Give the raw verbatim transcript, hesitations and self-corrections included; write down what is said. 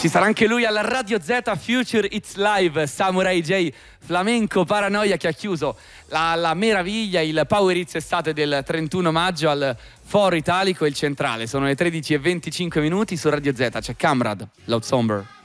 Ci sarà anche lui alla Radio Z Future It's Live, Samurai J, Flamenco Paranoia, che ha chiuso la, la meraviglia, il Power Hits estate del trentuno maggio al Foro Italico, il centrale. Sono le tredici e venticinque minuti su Radio Z, c'è Camrad, Loud Somber.